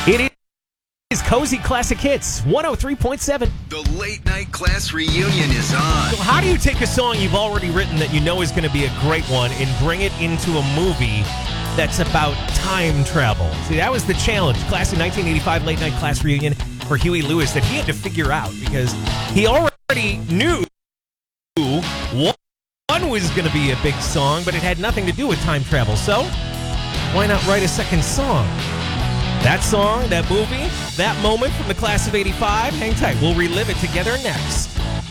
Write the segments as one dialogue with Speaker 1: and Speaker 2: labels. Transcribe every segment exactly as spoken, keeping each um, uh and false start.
Speaker 1: It is Cozy Classic Hits, one oh three point seven.
Speaker 2: The late night class reunion is on.
Speaker 1: So how do you take a song you've already written that you know is going to be a great one and bring it into a movie that's about time travel? See, that was the challenge. Class of nineteen eighty-five late night class reunion for Huey Lewis that he had to figure out because he already knew one was going to be a big song, but it had nothing to do with time travel. So why not write a second song? That song, that movie, that moment from the class of eighty-five. Hang tight. We'll relive it together next.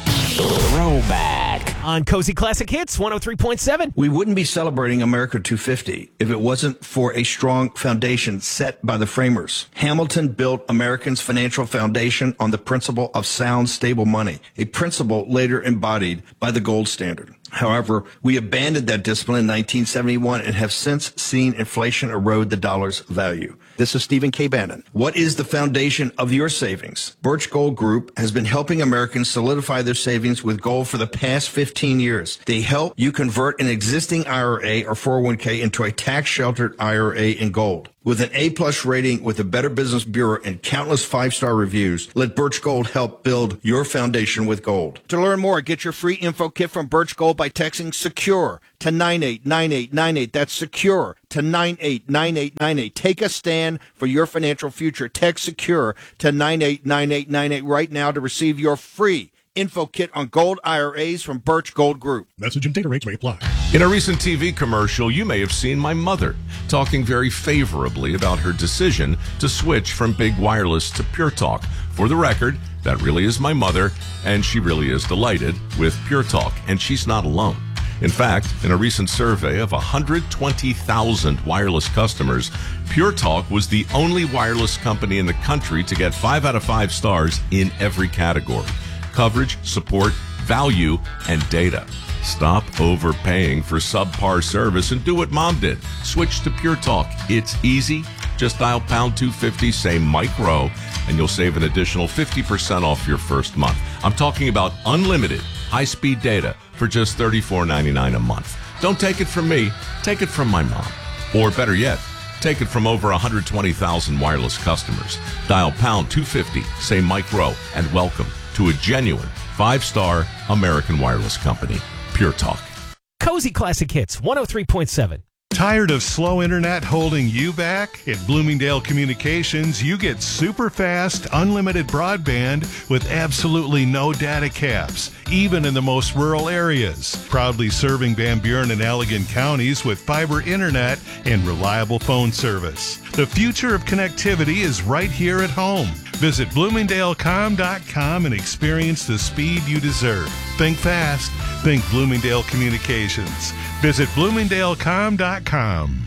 Speaker 1: Throwback on Cozy Classic Hits, one oh three point seven.
Speaker 3: We wouldn't be celebrating America two fifty if it wasn't for a strong foundation set by the framers. Hamilton built Americans' financial foundation on the principle of sound, stable money, a principle later embodied by the gold standard. However, we abandoned that discipline in nineteen seventy-one and have since seen inflation erode the dollar's value. This is Stephen K. Bannon. What is the foundation of your savings? Birch Gold Group has been helping Americans solidify their savings with gold for the past fifteen years. They help you convert an existing I R A or four oh one k into a tax-sheltered I R A in gold. With an A-plus rating with the Better Business Bureau and countless five-star reviews, let Birch Gold help build your foundation with gold. To learn more, get your free info kit from Birch Gold by texting SECURE to nine eight nine eight nine eight. That's SECURE to nine eight nine eight nine eight. Take a stand for your financial future. Text SECURE to nine eight nine eight nine eight right now to receive your free info kit on gold I R As from Birch Gold Group.
Speaker 4: Message and data rates may apply.
Speaker 5: In a recent T V commercial, you may have seen my mother talking very favorably about her decision to switch from Big Wireless to Pure Talk. For the record, that really is my mother, and she really is delighted with Pure Talk, and she's not alone. In fact, in a recent survey of one hundred twenty thousand wireless customers, Pure Talk was the only wireless company in the country to get five out of five stars in every category: coverage, support, value, and data. Stop overpaying for subpar service and do what Mom did. Switch to Pure Talk. It's easy. Just dial pound two fifty, say micro, and you'll save an additional fifty percent off your first month. I'm talking about unlimited high-speed data for just thirty-four ninety-nine a month. Don't take it from me. Take it from my mom. Or better yet, take it from over one hundred twenty thousand wireless customers. Dial pound two fifty, say micro, and welcome to a genuine five-star American wireless company. Pure Talk.
Speaker 1: Cozy Classic Hits, one oh three point seven.
Speaker 4: Tired of slow internet holding you back? At Bloomingdale Communications, you get super fast, unlimited broadband with absolutely no data caps, even in the most rural areas. Proudly serving Van Buren and Allegan counties with fiber internet and reliable phone service. The future of connectivity is right here at home. Visit bloomingdale com dot com and experience the speed you deserve. Think fast. Think Bloomingdale Communications. Visit bloomingdale com dot com.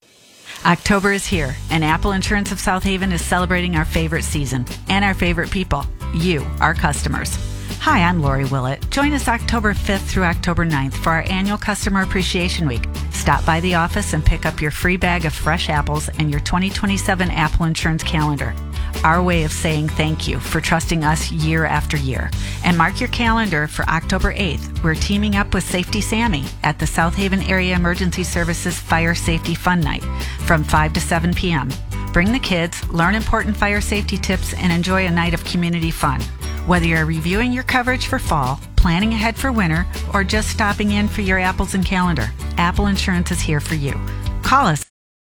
Speaker 6: October is here, and Apple Insurance of South Haven is celebrating our favorite season and our favorite people, you, our customers. Hi, I'm Lori Willett. Join us October fifth through October ninth for our annual Customer Appreciation Week. Stop by the office and pick up your free bag of fresh apples and your twenty twenty-seven Apple Insurance calendar. Our way of saying thank you for trusting us year after year. And mark your calendar for October eighth. We're teaming up with Safety Sammy at the South Haven Area Emergency Services Fire Safety Fun Night from five to seven p.m. Bring the kids, learn important fire safety tips, and enjoy a night of community fun. Whether you're reviewing your coverage for fall, planning ahead for winter, or just stopping in for your apples and calendar, Apple Insurance is here for you. Call us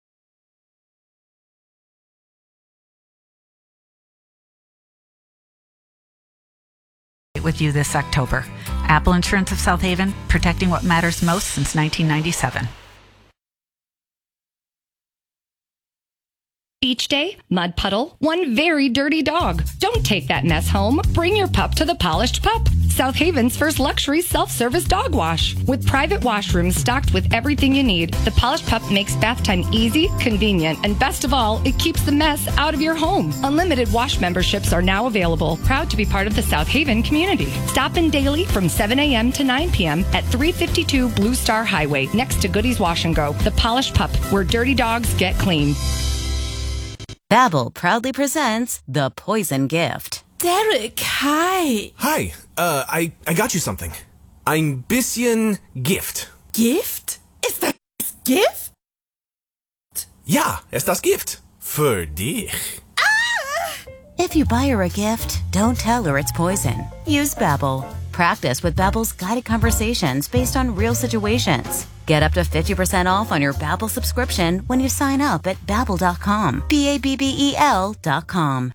Speaker 6: with you this October. Apple Insurance of South Haven, protecting what matters most since nineteen ninety-seven.
Speaker 7: Beach day, mud puddle, one very dirty dog. Don't take that mess home. Bring your pup to the Polished Pup, South Haven's first luxury self-service dog wash. With private washrooms stocked with everything you need, the Polished Pup makes bath time easy, convenient, and best of all, it keeps the mess out of your home. Unlimited wash memberships are now available. Proud to be part of the South Haven community. Stop in daily from seven a.m. to nine p.m. at three fifty-two Blue Star Highway, next to Goody's Wash and Go. The Polished Pup, where dirty dogs get clean.
Speaker 8: Babbel proudly presents The Poison Gift.
Speaker 9: Derek, hi.
Speaker 10: Hi, uh, I, I got you something. Ein bisschen Gift.
Speaker 9: Gift? Ist das Gift?
Speaker 10: Ja, ist das Gift. Für dich.
Speaker 9: Ah!
Speaker 8: If you buy her a gift, don't tell her it's poison. Use Babbel. Practice with Babbel's guided conversations based on real situations. Get up to fifty percent off on your Babbel subscription when you sign up at babbel dot com. B A B B E L dot com.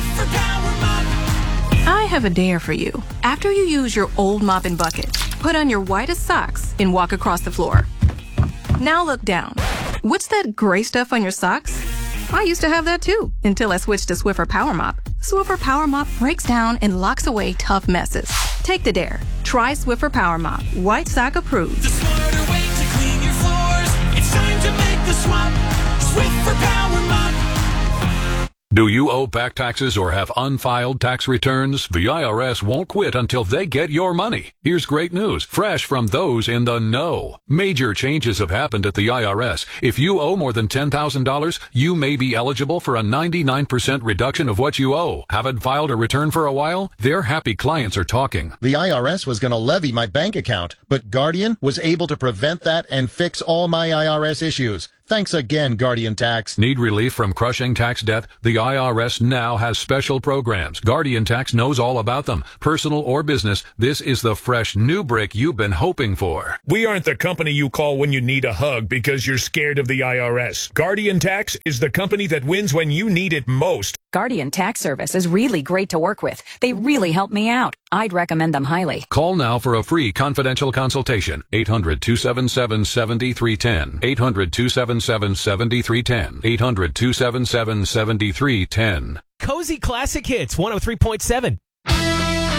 Speaker 11: I have a dare for you. After you use your old mop and bucket, put on your whitest socks and walk across the floor. Now look down. What's that gray stuff on your socks? I used to have that too, until I switched to Swiffer Power Mop. Swiffer Power Mop breaks down and locks away tough messes. Take the dare. Try Swiffer Power Mop. White sock approved.
Speaker 12: The smarter way to clean your floors. It's time to make the swap. Swiffer Power Mop.
Speaker 13: Do you owe back taxes or have unfiled tax returns? The I R S won't quit until they get your money. Here's great news, fresh from those in the know. Major changes have happened at the I R S. If you owe more than ten thousand dollars, you may be eligible for a ninety-nine percent reduction of what you owe. Haven't filed a return for a while? Their happy clients are talking.
Speaker 14: The I R S was going to levy my bank account, but Guardian was able to prevent that and fix all my I R S issues. Thanks again, Guardian Tax.
Speaker 13: Need relief from crushing tax debt? The I R S now has special programs. Guardian Tax knows all about them. Personal or business, this is the fresh new brick you've been hoping for.
Speaker 15: We aren't the company you call when you need a hug because you're scared of the I R S. Guardian Tax is the company that wins when you need it most.
Speaker 16: Guardian Tax Service is really great to work with. They really help me out. I'd recommend them highly.
Speaker 13: Call now for a free confidential consultation. eight hundred, two seven seven, seven three one zero. eight hundred, two seven seven, seven three one zero. eight hundred, two seven seven, seven three one zero.
Speaker 1: Cozy Classic Hits one oh three point seven